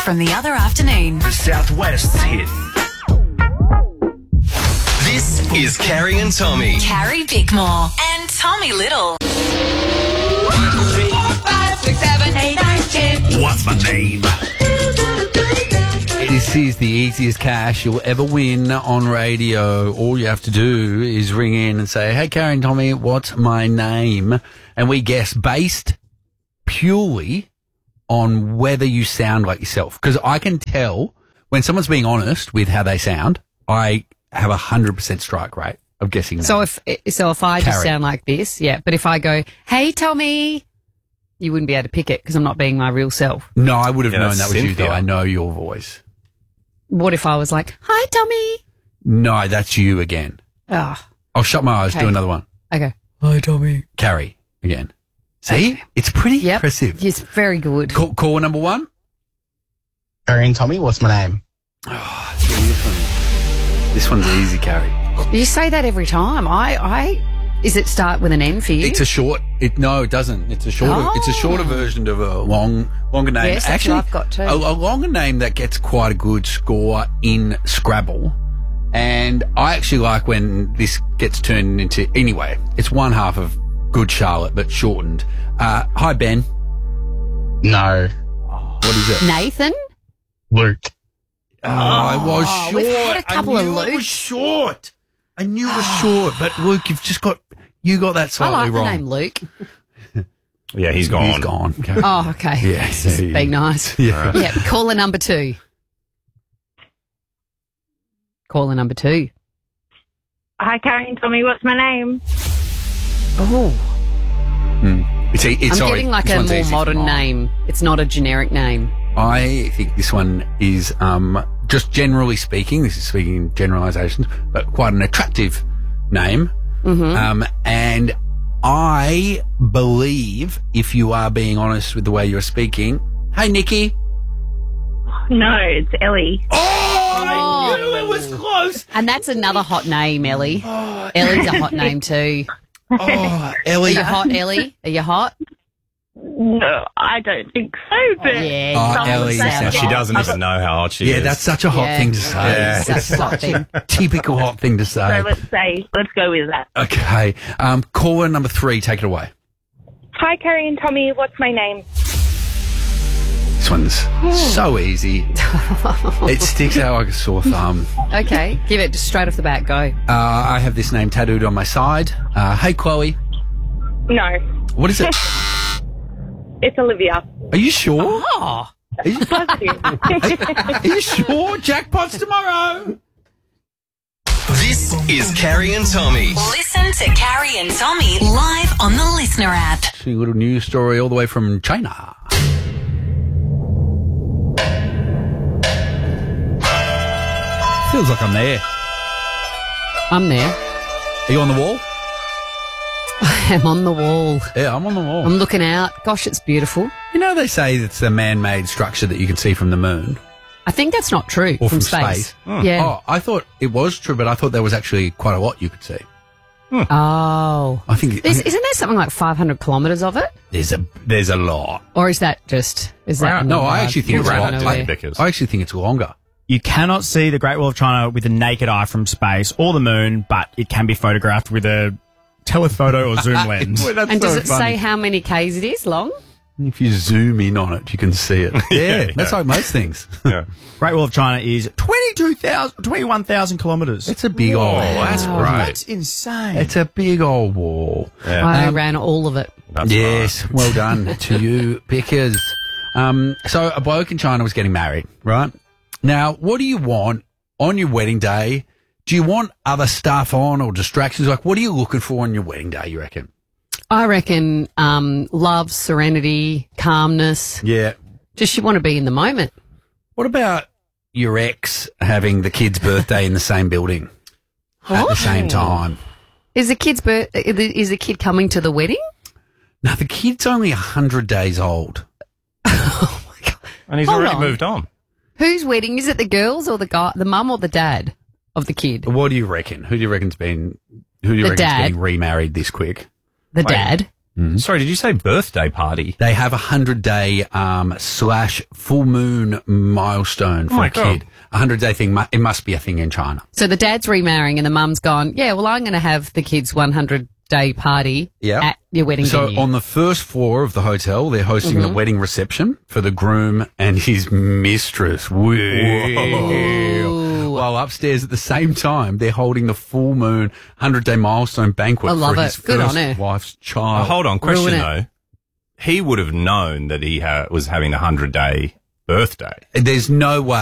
from the other afternoon. The Southwest's hit. This is Carrie and Tommy. Carrie Bickmore and Tommy Little. 1, 2, 3, 4, 5, 6, 7, 8, 9, 10. What's my name? This is the easiest cash you'll ever win on radio. All you have to do is ring in and say, hey, Carrie and Tommy, what's my name? And we guess based purely on whether you sound like yourself. Because I can tell when someone's being honest with how they sound, I have 100% strike rate of guessing that. So if I just Carrie. sound like this, yeah. But if I go, hey, Tommy, you wouldn't be able to pick it because I'm not being my real self. No, I would have Yeah, known that's that was you, though. Cynthia. I know your voice. What if I was like, hi, Tommy? No, that's you again. Oh, I'll shut my eyes, Okay. do another one. okay. Hi, Tommy. Carrie again. See? It's pretty Yep. impressive. Yes, very good. Caller number one. Carrie and Tommy, what's my name? This one's easy, Carrie. You say that every time. Is it start with an N for you? It's a short. No, it doesn't. It's a shorter. Oh. It's a shorter version of a longer name. Yes, that's what I've got too. A longer name that gets quite a good score in Scrabble, and I actually like when this gets turned into. Anyway, it's one half of Good Charlotte, but shortened. Hi Ben. No. What is it? Nathan? Luke. Oh, I was short. we've had a couple I of knew it was Lukes. short. I knew it was short, but Luke, you got that I slightly like wrong. the name Luke. Yeah, he's gone. He's gone. Carrie. Oh, okay. Yeah, Just yeah, being nice. Yeah. Yeah, caller number 2. Caller number 2. Hi, Carrie and Tommy. What's my name? Oh, It's I'm sorry, getting like this a one's more easy for modern mine. name. It's not a generic name. I think this one is, just generally speaking, this is speaking in generalisations, but quite an attractive name. Mm-hmm. And I believe, if you are being honest with the way you're speaking, hey, Nikki. No, it's Ellie. I knew it was close. And that's another hot name, Ellie. Ellie's a hot name too. Oh, Are Ellie. you hot, Ellie? Are you hot? No, I don't think so, but Yeah. Oh, you Ellie, sound sounds- She doesn't even know how hot she Yeah, is. that's such a hot Yeah. thing to say. Yeah. That's a hot thing. Typical hot thing to say. so let's go with that. Okay. Caller number 3, take it away. Hi, Carrie and Tommy. What's my name? This one's so easy. It sticks out like a sore thumb. Okay, give it just straight off the bat. Go. I have this name tattooed on my side. Hey, Chloe. No, What is it? it's Olivia. Are you sure? Oh, Are you, are you sure? Jackpot's tomorrow. This is Carrie and Tommy. Listen to Carrie and Tommy live on the Listener app. A little news story all the way from China. Feels like I'm there. I'm there. Are you on the wall? I'm on the wall. Yeah, I'm on the wall. I'm looking out. Gosh, it's beautiful. You know, they say it's a man-made structure that you can see from the moon I think that's not true. or from space. space. Yeah. Oh, I thought it was true, but I thought there was actually quite a lot you could see. Oh. I think Isn't there something like 500 kilometres of it? there's a lot. Or is that just... Is that No, I actually think it's You're longer. right, Bickers. I actually think it's longer. You cannot see the Great Wall of China with the naked eye from space or the moon, but it can be photographed with a telephoto or zoom lens. Well, that's And does so it funny. say how many Ks it is long? If you zoom in on it, you can see it. Yeah, that's like most things. Yeah. Great Wall of China is 21,000 kilometres. It's a big old. that's wall. great. That's insane. It's a big old wall. Yeah. I ran all of it. That's Yes, well done to you, Pickers. So a bloke in China was getting married, right? Now, what do you want on your wedding day? Do you want other stuff on or distractions? Like, what are you looking for on your wedding day, you reckon? I reckon love, serenity, calmness. Yeah. Just you want to be in the moment. What about your ex having the kid's birthday in the same building at the same time? Is the kid coming to the wedding? No, the kid's only 100 days old. And he's Hold already on. moved on. Whose wedding? Is it the girls or the guy, the mum or the dad of the kid? What do you reckon? Who do you reckon's getting remarried this quick? The dad. Sorry, did you say birthday party? They have 100-day / full moon milestone for my a kid. 100-day thing. It must be a thing in China. So the dad's remarrying and the mum's gone, yeah, well, I'm going to have the kids' 100-day party at your wedding So venue. on the first floor of the hotel, they're hosting the wedding reception for the groom and his mistress. While upstairs at the same time, they're holding the full moon 100-day milestone banquet I love for it. his Good on first her. wife's Oh, child. hold on, question Ruin it. though. He would have known that he was having the 100-day birthday. There's no way.